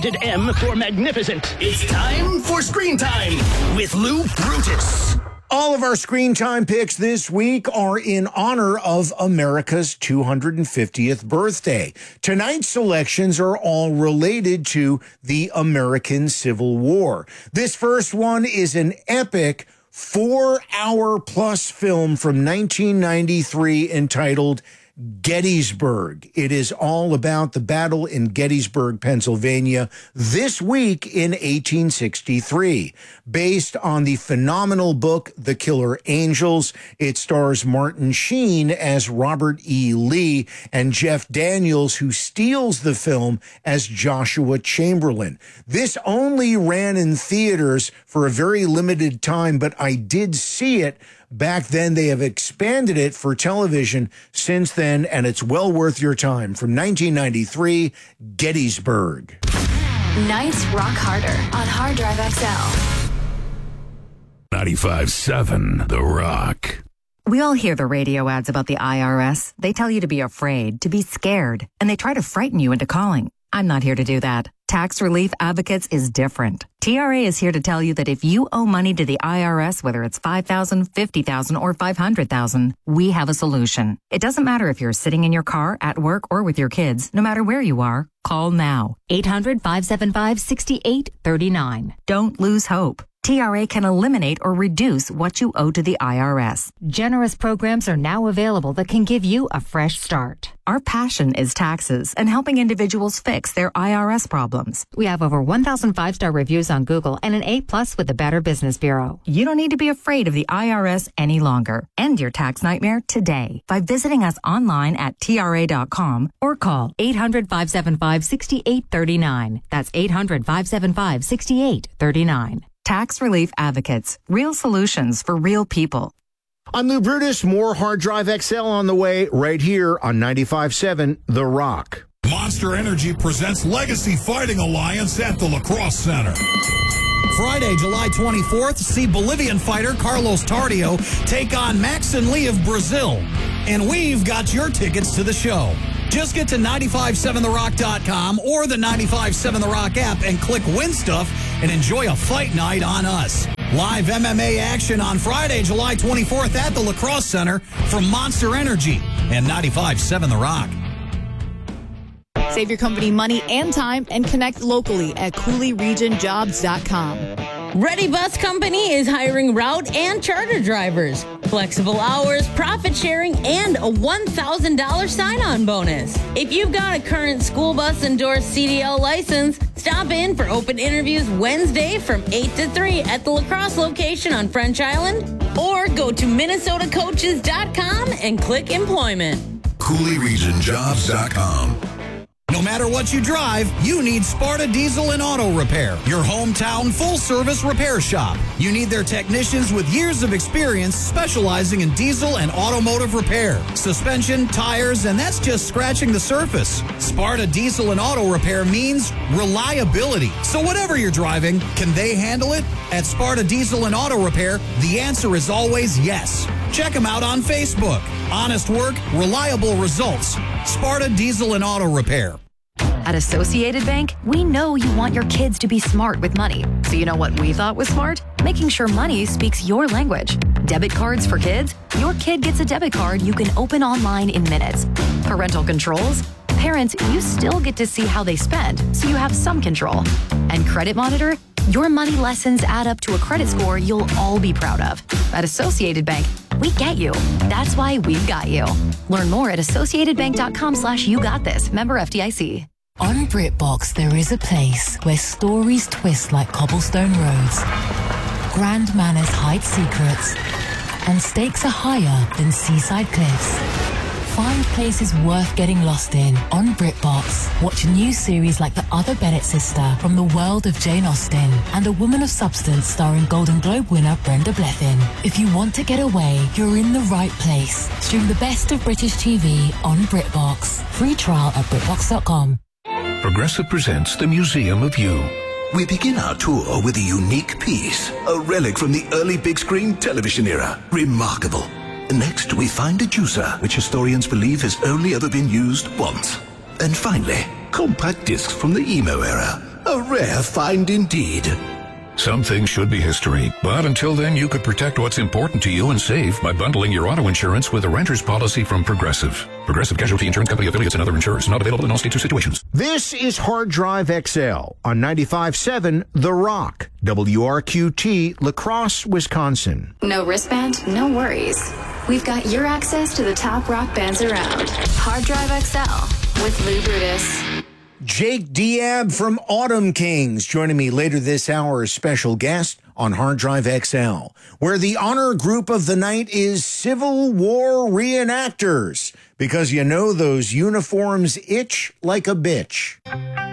Rated M for magnificent. It's time for Screen Time with Lou Brutus. All of our Screen Time picks this week are in honor of America's 250th birthday. Tonight's selections are all related to the American Civil War. This first one is an epic 4-hour-plus film from 1993 entitled Gettysburg. It is all about the battle in Gettysburg, Pennsylvania, this week in 1863. Based on the phenomenal book, The Killer Angels, it stars Martin Sheen as Robert E. Lee and Jeff Daniels, who steals the film as Joshua Chamberlain. This only ran in theaters for a very limited time, but I did see it back then. They have expanded it for television since then, and it's well worth your time. From 1993, Gettysburg. Nights rock harder on Hard Drive XL. 95.7 The Rock. We all hear the radio ads about the IRS. They tell you to be afraid, to be scared, and they try to frighten you into calling. I'm not here to do that. Tax Relief Advocates is different. TRA is here to tell you that if you owe money to the IRS, whether it's $5,000, $50,000, or $500,000, we have a solution. It doesn't matter if you're sitting in your car, at work, or with your kids. No matter where you are, call now. 800-575-6839. Don't lose hope. TRA can eliminate or reduce what you owe to the IRS. Generous programs are now available that can give you a fresh start. Our passion is taxes and helping individuals fix their IRS problems. We have over 1,000 5-star reviews on Google and an A+ with the Better Business Bureau. You don't need to be afraid of the IRS any longer. End your tax nightmare today by visiting us online at TRA.com or call 800-575-6839. That's 800-575-6839. Tax Relief Advocates. Real solutions for real people. I'm Lou Brutus. More Hard Drive XL on the way right here on 95.7 The Rock. Monster Energy presents Legacy Fighting Alliance at the La Crosse Center. Friday, July 24th, see Bolivian fighter Carlos Tardio take on Max and Lee of Brazil. And we've got your tickets to the show. Just get to 957therock.com or the 95.7 The Rock app and click Win Stuff and enjoy a fight night on us. Live MMA action on Friday, July 24th at the La Crosse Center from Monster Energy and 95.7 The Rock. Save your company money and time and connect locally at CooleyRegionJobs.com. Ready Bus Company is hiring route and charter drivers. Flexible hours, profit sharing, and a $1,000 sign-on bonus. If you've got a current school bus endorsed CDL license, stop in for open interviews Wednesday from 8 to 3 at the La Crosse location on French Island, or go to MinnesotaCoaches.com and click employment. CooleyRegionJobs.com. No matter what you drive, you need Sparta Diesel and Auto Repair, your hometown full-service repair shop. You need their technicians with years of experience specializing in diesel and automotive repair, suspension, tires, and that's just scratching the surface. Sparta Diesel and Auto Repair means reliability. So whatever you're driving, can they handle it? At Sparta Diesel and Auto Repair, the answer is always yes. Check them out on Facebook. Honest work, reliable results. Sparta Diesel and Auto Repair. At Associated Bank, we know you want your kids to be smart with money. So you know what we thought was smart? Making sure money speaks your language. Debit cards for kids? Your kid gets a debit card you can open online in minutes. Parental controls? Parents, you still get to see how they spend, so you have some control. And Credit Monitor? Your money lessons add up to a credit score you'll all be proud of. At Associated Bank, we get you. That's why we've got you. Learn more at associatedbank.com/YouGotThis. Member FDIC. On BritBox, there is a place where stories twist like cobblestone roads, grand manners hide secrets, and stakes are higher than seaside cliffs. Find places worth getting lost in on BritBox. Watch new series like The Other Bennett Sister from the world of Jane Austen and A Woman of Substance starring Golden Globe winner Brenda Blethyn. If you want to get away, you're in the right place. Stream the best of British TV on BritBox. Free trial at BritBox.com. Progressive presents The Museum of You. We begin our tour with a unique piece, a relic from the early big screen television era. Remarkable. Next, we find a juicer, which historians believe has only ever been used once. And finally, compact discs from the emo era. A rare find indeed. Some things should be history, but until then, you could protect what's important to you and save by bundling your auto insurance with a renter's policy from Progressive. Progressive Casualty Insurance Company affiliates and other insurers. Not available in all states or situations. This is Hard Drive XL on 95.7 The Rock, WRQT, La Crosse, Wisconsin. No wristband, no worries. We've got your access to the top rock bands around. Hard Drive XL with Lou Brutus. Jake Diab from Autumn Kings joining me later this hour as special guest on Hard Drive XL, where the honor group of the night is Civil War reenactors, because you know those uniforms itch like a bitch.